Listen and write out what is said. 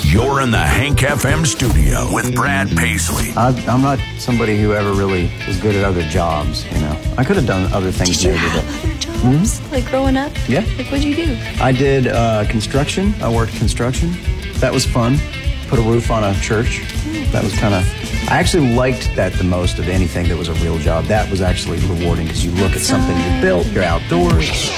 You're in the Hank FM studio with Brad Paisley. I'm not somebody who ever really was good at other jobs, you know. I could have done other things. Did you have other jobs? Like growing up? Yeah. Like what'd you do? I did construction. I worked construction. That was fun. Put a roof on a church. That was kind of... I actually liked that the most of anything that was a real job. That was actually rewarding because you look at something you built, you're outdoors.